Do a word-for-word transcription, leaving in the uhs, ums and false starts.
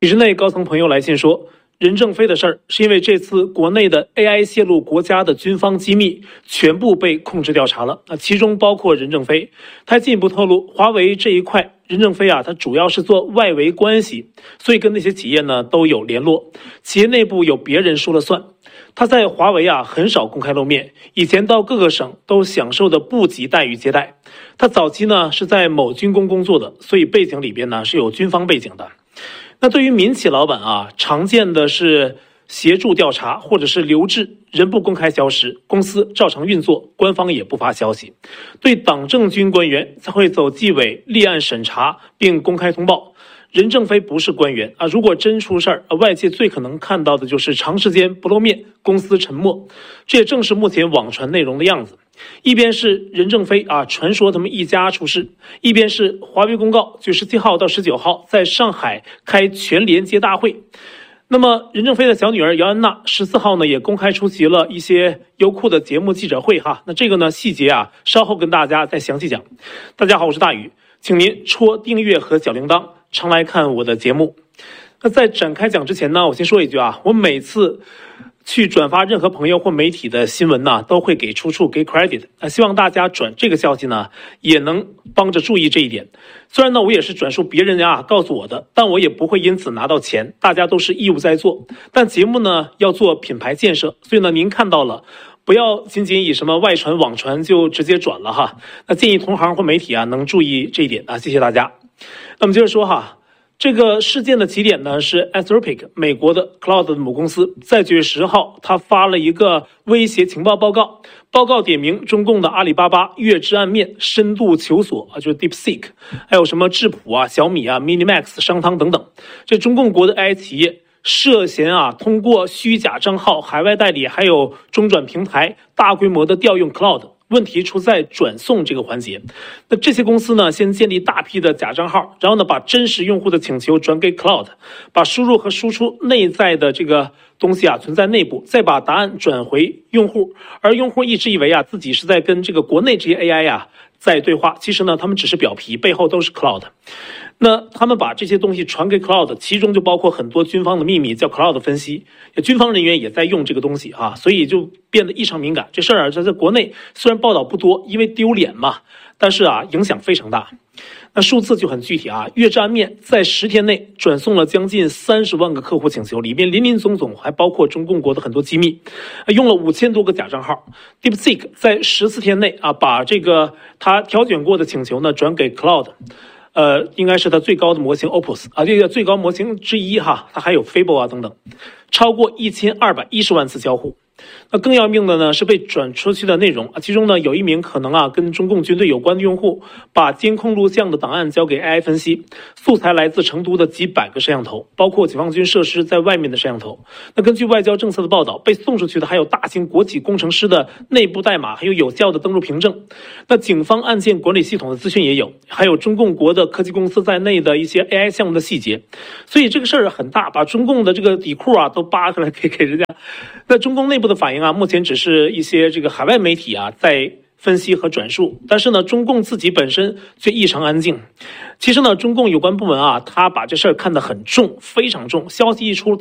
体制内高层朋友来信说，任正非的事儿是因为这次国内的 A I 泄露国家的军方机密全部被控制调查了，啊，其中包括任正非。他进一步透露，华为这一块，任正非啊，他主要是做外围关系，所以跟那些企业呢都有联络，企业内部有别人说了算。他在华为啊很少公开露面，以前到各个省都享受的部级待遇接待。他早期呢是在某军工工作的，所以背景里边呢是有军方背景的。那对于民企老板啊，常见的是协助调查或者是留置，人不公开消失，公司照常运作，官方也不发消息。对党政军官员才会走纪委立案审查并公开通报。任正非不是官员啊，如果真出事儿，外界最可能看到的就是长时间不露面，公司沉默。这也正是目前网传内容的样子。一边是任正非啊，传说他们一家出事；一边是华为公告，就十七号到十九号在上海开全连接大会。那么任正非的小女儿姚安娜十四号呢也公开出席了一些优酷的节目记者会哈。那这个呢细节啊，稍后跟大家再详细讲。大家好，我是大宇，请您戳订阅和小铃铛，常来看我的节目。那在展开讲之前呢，我先说一句啊，我每次去转发任何朋友或媒体的新闻呢，都会给出处给 credit， 啊，希望大家转这个消息呢，也能帮着注意这一点。虽然呢，我也是转述别人啊告诉我的，但我也不会因此拿到钱，大家都是义务在做。但节目呢要做品牌建设，所以呢，您看到了，不要仅仅以什么外传网传就直接转了哈。那建议同行或媒体啊能注意这一点啊，谢谢大家。那么接着说哈。这个事件的起点呢是 Anthropic 美国的 Cloud 的母公司，在九月十号，他发了一个威胁情报报告，报告点名中共的阿里巴巴、月之暗面、深度求索啊，就是 DeepSeek， 还有什么智谱啊、小米啊、Minimax、商汤等等，这中共国的 A I 企业涉嫌啊通过虚假账号、海外代理还有中转平台大规模的调用 Cloud。问题出在转送这个环节。那这些公司呢，先建立大批的假账号，然后呢，把真实用户的请求转给 Cloud， 把输入和输出内在的这个东西啊存在内部，再把答案转回用户。而用户一直以为啊自己是在跟这个国内这些 A I 啊在对话，其实呢，他们只是表皮，背后都是 Cloud。那他们把这些东西传给 Cloud， 其中就包括很多军方的秘密，叫 Cloud 分析，军方人员也在用这个东西啊，所以就变得异常敏感。这事儿啊，在国内虽然报道不多，因为丢脸嘛，但是啊，影响非常大。那数字就很具体啊，月之暗面在十天内转送了将近三十万个客户请求，里面林林总总还包括中共国的很多机密，用了五千多个假账号。DeepSeek 在十四天内啊，把这个他挑选过的请求呢转给 Cloud。呃，应该是它最高的模型 Opus 啊，这个最高模型之一哈，它还有 Fable 啊等等，超过一千二百一十万次交互。那更要命的呢是被转出去的内容啊，其中呢有一名可能啊跟中共军队有关的用户，把监控录像的档案交给 A I 分析，素材来自成都的几百个摄像头，包括解放军设施在外面的摄像头。那根据外交政策的报道，被送出去的还有大型国企工程师的内部代码，还有有效的登录凭证。那警方案件管理系统的资讯也有，还有中共国的科技公司在内的一些 A I 项目的细节。所以这个事儿很大，把中共的这个底裤啊都扒出来给给人家。那中共内部的反应啊，目前只是一些这个海外媒体啊在分析和转述，但是呢，中共自己本身却异常安静。其实呢，中共有关部门啊，他把这事儿看得很重，非常重，消息一出。